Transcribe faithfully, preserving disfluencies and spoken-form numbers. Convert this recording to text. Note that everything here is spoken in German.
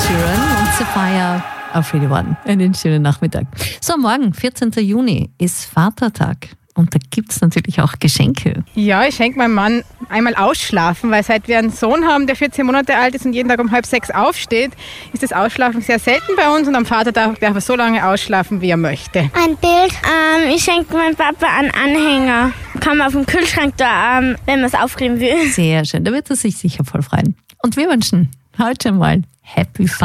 Sheeran und Sapphire auf Radio One. Einen schönen Nachmittag. So, morgen, vierzehnten Juni, ist Vatertag. Und da gibt es natürlich auch Geschenke. Ja, ich schenke meinem Mann einmal ausschlafen, weil seit wir einen Sohn haben, der vierzehn Monate alt ist und jeden Tag um halb sechs aufsteht, ist das Ausschlafen sehr selten bei uns und am Vatertag darf er so lange ausschlafen, wie er möchte. Ein Bild. Ähm, ich schenke meinem Papa einen Anhänger. Kann man auf dem Kühlschrank da, ähm, wenn man es aufkleben will. Sehr schön, da wird er sich sicher voll freuen. Und wir wünschen heute mal Happy